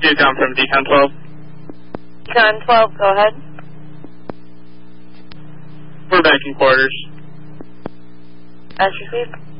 Decon from Decon 12. Decon 12, go ahead. We're back in quarters. As received.